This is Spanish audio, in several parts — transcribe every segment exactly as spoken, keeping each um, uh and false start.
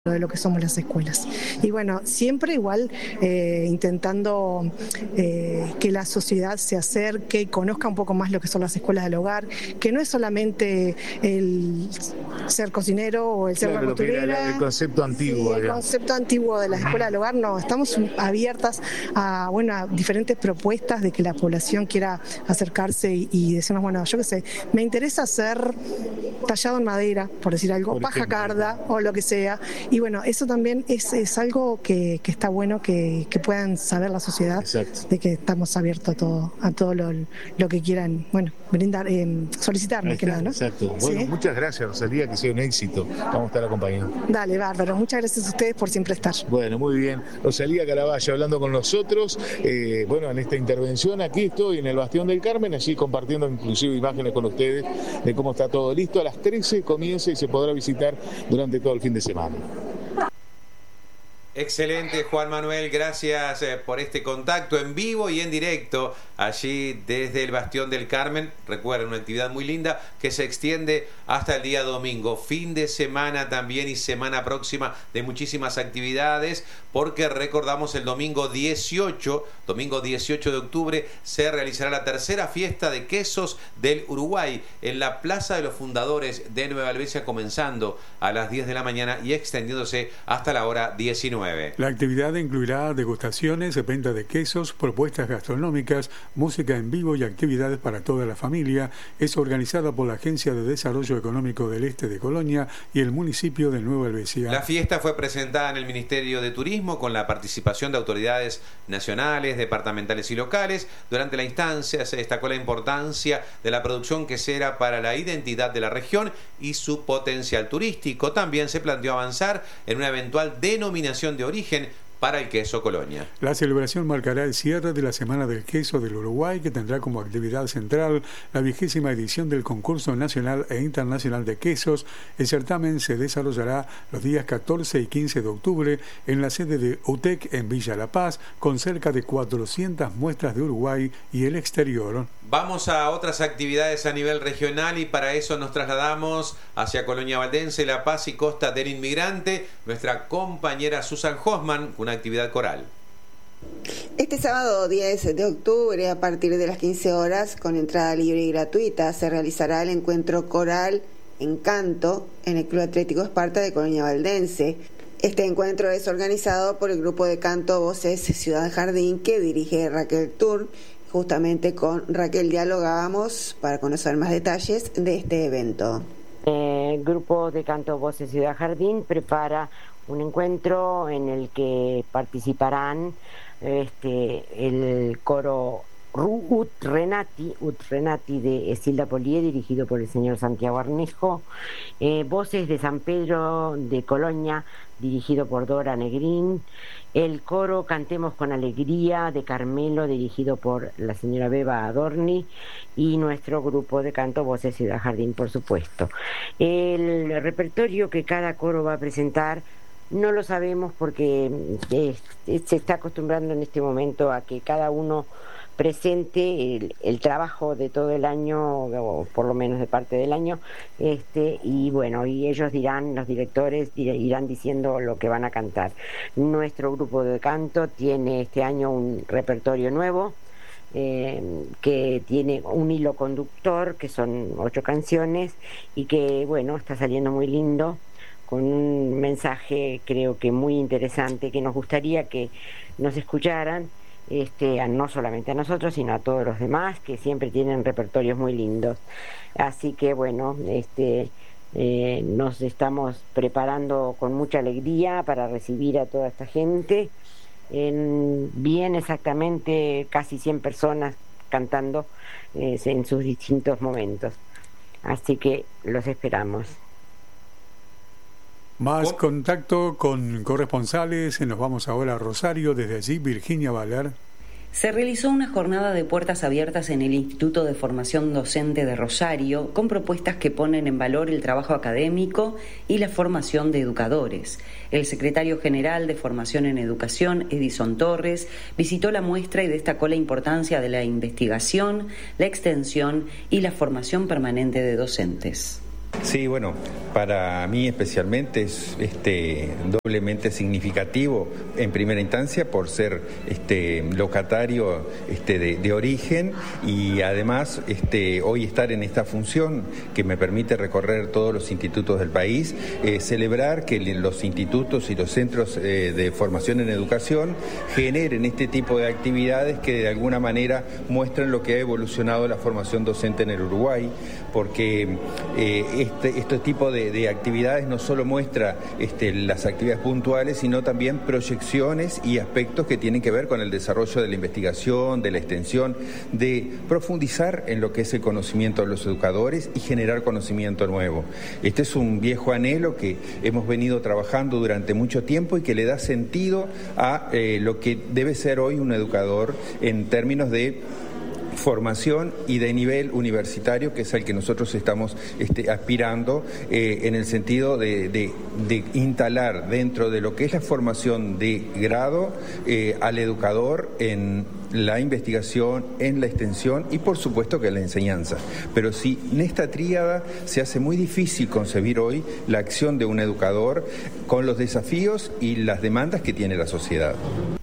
de lo que somos las escuelas. Y bueno, siempre igual eh, intentando eh, que la sociedad se acerque y conozca un poco más lo que son las escuelas del hogar, que no es solamente el ser cocinero o el ser claro, una costurera. El concepto antiguo. Sí, el concepto antiguo de las escuelas del hogar, no, estamos abiertas a, bueno, a diferentes propuestas de que la población quiera acercarse y, y decirnos, bueno, yo qué sé, me interesa hacer tallado en madera, por decir algo, por paja carda o lo que sea. Y bueno, eso también es, es algo que, que está bueno que, que puedan saber la sociedad. Exacto. De que estamos abiertos a todo, a todo lo, lo que quieran, bueno, brindar, eh, solicitar más que nada, ¿no? Exacto. Bueno, ¿sí? Muchas gracias, Rosalía, que sea un éxito. Vamos a estar acompañando. Dale, bárbaro. Muchas gracias a ustedes por siempre estar. Bueno, muy bien. Rosalía Caraballo hablando con nosotros. Eh, bueno, en esta intervención aquí estoy en el Bastión del Carmen, allí compartiendo inclusive imágenes con ustedes de cómo está todo listo. A las trece comienza y se podrá visitar durante todo el fin de semana. Excelente, Juan Manuel, gracias eh, por este contacto en vivo y en directo allí desde el Bastión del Carmen. Recuerden, una actividad muy linda que se extiende hasta el día domingo, fin de semana también y semana próxima de muchísimas actividades, porque recordamos el domingo dieciocho, domingo dieciocho de octubre se realizará la tercera fiesta de quesos del Uruguay en la Plaza de los Fundadores de Nueva Helvecia, comenzando a las diez de la mañana y extendiéndose hasta la hora diecinueve. La actividad incluirá degustaciones, venta de quesos, propuestas gastronómicas, música en vivo y actividades para toda la familia. Es organizada por la Agencia de Desarrollo Económico del Este de Colonia y el municipio de Nueva Helvecia. La fiesta fue presentada en el Ministerio de Turismo con la participación de autoridades nacionales, departamentales y locales. Durante la instancia se destacó la importancia de la producción quesera para la identidad de la región y su potencial turístico. También se planteó avanzar en una eventual denominación de origen para el queso Colonia. La celebración marcará el cierre de la Semana del Queso del Uruguay, que tendrá como actividad central la vigésima edición del Concurso Nacional e Internacional de Quesos. El certamen se desarrollará los días catorce y quince de octubre en la sede de U T E C en Villa La Paz, con cerca de cuatrocientas muestras de Uruguay y el exterior. Vamos a otras actividades a nivel regional y para eso nos trasladamos hacia Colonia Valdense, La Paz y Costa del Inmigrante. Nuestra compañera Susan Hoffman, una actividad coral. Este sábado diez de octubre, a partir de las quince horas, con entrada libre y gratuita, se realizará el encuentro coral Encanto en el Club Atlético Esparta de Colonia Valdense. Este encuentro es organizado por el grupo de canto Voces Ciudad Jardín, que dirige Raquel Tur. Justamente con Raquel dialogábamos para conocer más detalles de este evento. El grupo de canto Voces Ciudad Jardín prepara un encuentro en el que participarán este, el coro Ut Renati, Ut Renati de Esilda Polié, dirigido por el señor Santiago Arnejo, eh, Voces de San Pedro de Colonia, dirigido por Dora Negrín, el coro Cantemos con Alegría de Carmelo, dirigido por la señora Beba Adorni, y nuestro grupo de canto Voces Ciudad Jardín, por supuesto. El repertorio que cada coro va a presentar no lo sabemos porque eh, se está acostumbrando en este momento a que cada uno presente el, el trabajo de todo el año, o por lo menos de parte del año, este y bueno, y ellos dirán, los directores irán diciendo lo que van a cantar. Nuestro grupo de canto tiene este año un repertorio nuevo, eh, que tiene un hilo conductor, que son ocho canciones, y que bueno, está saliendo muy lindo, con un mensaje creo que muy interesante, que nos gustaría que nos escucharan. Este, no solamente a nosotros, sino a todos los demás, que siempre tienen repertorios muy lindos. Así que bueno, este, eh, nos estamos preparando con mucha alegría para recibir a toda esta gente. En, bien exactamente casi cien personas cantando eh, en sus distintos momentos. Así que los esperamos. Más contacto con corresponsales. Nos vamos ahora a Rosario. Desde allí, Virginia Valer. Se realizó una jornada de puertas abiertas en el Instituto de Formación Docente de Rosario, con propuestas que ponen en valor el trabajo académico y la formación de educadores. El secretario general de Formación en Educación, Edison Torres, visitó la muestra y destacó la importancia de la investigación, la extensión y la formación permanente de docentes. Sí, bueno, para mí especialmente es este, doblemente significativo en primera instancia por ser este, locatario este, de, de origen y además este, hoy estar en esta función que me permite recorrer todos los institutos del país, eh, celebrar que los institutos y los centros eh, de formación en educación generen este tipo de actividades que de alguna manera muestran lo que ha evolucionado la formación docente en el Uruguay, porque eh, este, este tipo de, de actividades no solo muestra este, las actividades puntuales, sino también proyecciones y aspectos que tienen que ver con el desarrollo de la investigación, de la extensión, de profundizar en lo que es el conocimiento de los educadores y generar conocimiento nuevo. Este es un viejo anhelo que hemos venido trabajando durante mucho tiempo y que le da sentido a eh, lo que debe ser hoy un educador en términos de formación y de nivel universitario, que es al que nosotros estamos este, aspirando eh, en el sentido de, de, de instalar dentro de lo que es la formación de grado eh, al educador en la investigación, en la extensión y por supuesto que en la enseñanza. Pero si en esta tríada se hace muy difícil concebir hoy la acción de un educador con los desafíos y las demandas que tiene la sociedad.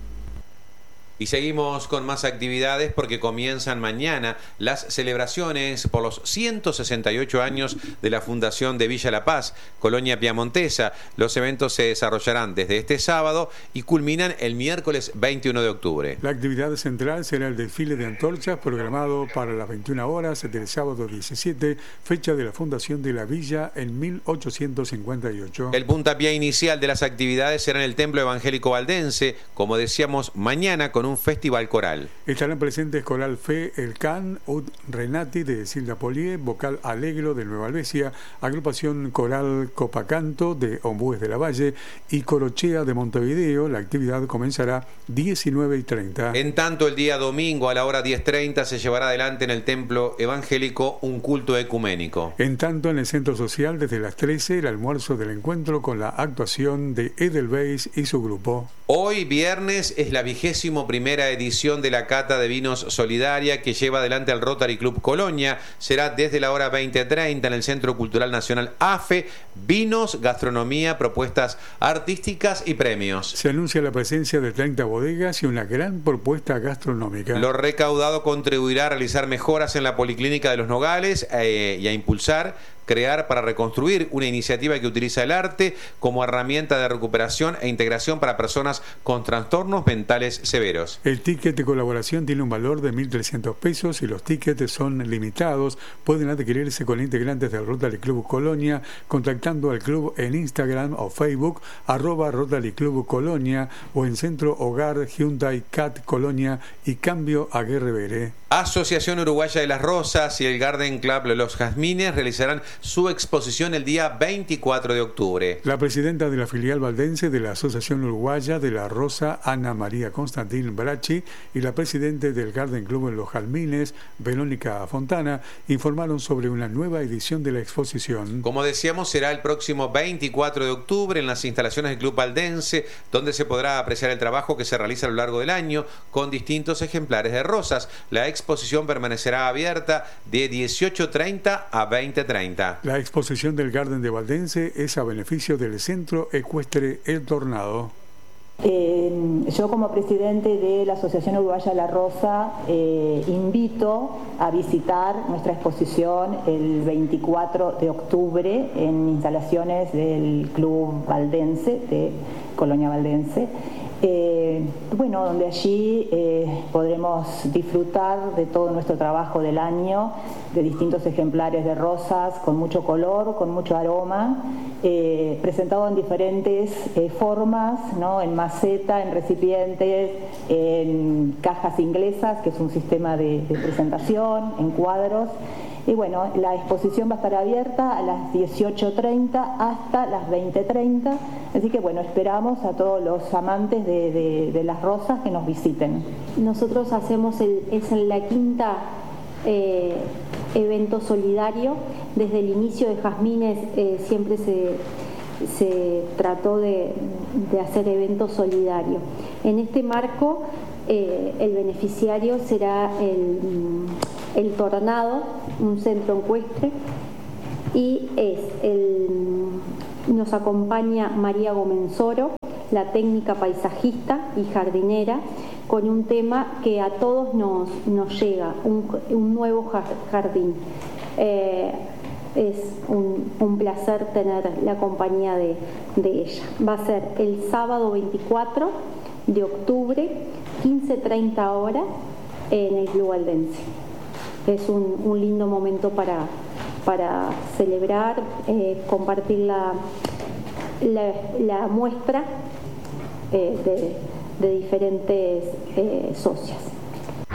Y seguimos con más actividades porque comienzan mañana las celebraciones por los ciento sesenta y ocho años de la fundación de Villa La Paz, Colonia Piamontesa. Los eventos se desarrollarán desde este sábado y culminan el miércoles veintiuno de octubre. La actividad central será el desfile de antorchas programado para las veintiuna horas del sábado diecisiete, fecha de la fundación de la villa en mil ochocientos cincuenta y ocho. El puntapié inicial de las actividades será en el Templo Evangélico Valdense, como decíamos, mañana con un festival coral. Estarán presentes Coral Fe, El Can, Ud Renati de Silda Polié, Vocal Alegro de Nueva Albesia, Agrupación Coral Copacanto de Ombúes de la Valle y Corochea de Montevideo. La actividad comenzará diecinueve y treinta. En tanto, el día domingo a la hora diez treinta se llevará adelante en el Templo Evangélico un culto ecuménico. En tanto, en el Centro Social desde las trece el almuerzo del encuentro con la actuación de Edelweiss y su grupo. Hoy viernes es la vigésimo primera edición de la Cata de Vinos Solidaria que lleva adelante el Rotary Club Colonia. Será desde la hora veinte treinta en el Centro Cultural Nacional A F E. Vinos, gastronomía, propuestas artísticas y premios. Se anuncia la presencia de treinta bodegas y una gran propuesta gastronómica. Lo recaudado contribuirá a realizar mejoras en la Policlínica de Los Nogales eh, y a impulsar crear para reconstruir una iniciativa que utiliza el arte como herramienta de recuperación e integración para personas con trastornos mentales severos. El ticket de colaboración tiene un valor de mil trescientos pesos y los tickets son limitados. Pueden adquirirse con integrantes del Rotary Club Colonia contactando al club en Instagram o Facebook arroba Rotary Club Colonia o en Centro Hogar Hyundai Cat Colonia y Cambio Aguerre. Asociación Uruguaya de las Rosas y el Garden Club Los Jazmines realizarán su exposición el día veinticuatro de octubre. La presidenta de la filial valdense de la Asociación Uruguaya de la Rosa, Ana María Constantín Brachi, y la presidenta del Garden Club en Los Jazmines, Verónica Fontana, informaron sobre una nueva edición de la exposición. Como decíamos, será el próximo veinticuatro de octubre en las instalaciones del Club Valdense, donde se podrá apreciar el trabajo que se realiza a lo largo del año con distintos ejemplares de rosas. La exposición permanecerá abierta de dieciocho treinta a veinte treinta. La exposición del Garden de Valdense es a beneficio del Centro Ecuestre El Tornado. Eh, yo como presidente de la Asociación Uruguaya La Rosa eh, invito a visitar nuestra exposición el veinticuatro de octubre en instalaciones del Club Valdense, de Colonia Valdense. Eh, bueno, donde allí eh, podremos disfrutar de todo nuestro trabajo del año, de distintos ejemplares de rosas con mucho color, con mucho aroma, eh, presentado en diferentes eh, formas, ¿no? En maceta, en recipientes, en cajas inglesas, que es un sistema de, de presentación, en cuadros. Y bueno, la exposición va a estar abierta a las dieciocho treinta hasta las veinte treinta, así que bueno, esperamos a todos los amantes de, de, de las rosas que nos visiten. Nosotros hacemos, el, es la quinta eh, evento solidario. Desde el inicio de Jazmines eh, siempre se, se trató de, de hacer eventos solidarios. En este marco, eh, el beneficiario será el... el Tornado, un centro ecuestre, y es el, nos acompaña María Gomenzoro, la técnica paisajista y jardinera, con un tema que a todos nos, nos llega, un, un nuevo jardín. Eh, es un, un placer tener la compañía de, de ella. Va a ser el sábado veinticuatro de octubre, quince treinta horas, en el Club Aldense. Es un, un lindo momento para, para celebrar, eh, compartir la, la, la muestra eh, de, de diferentes eh, socias.